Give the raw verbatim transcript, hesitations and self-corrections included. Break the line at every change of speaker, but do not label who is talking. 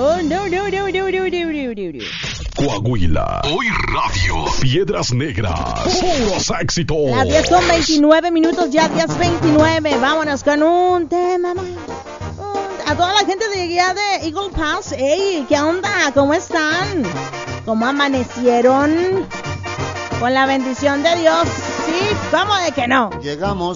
Oh, no, no, no, no, no, no, no, no, no.
Coahuila. Hoy Radio. Piedras Negras. Puros éxitos.
Las diez con veintinueve minutos, ya diez veintinueve. Vámonos con un tema más. A toda la gente de guía de Eagle Pass, hey, ¿qué onda? ¿Cómo están? ¿Cómo amanecieron? Con la bendición de Dios. Sí, ¿cómo de que no?
Llegamos